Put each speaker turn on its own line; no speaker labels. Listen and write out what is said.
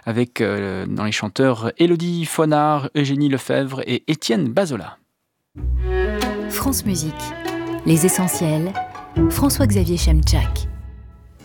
avec dans les chanteurs Élodie Foinard, Eugénie Lefebvre et Étienne Bazola.
France Musique, les essentiels, François-Xavier Chemczak.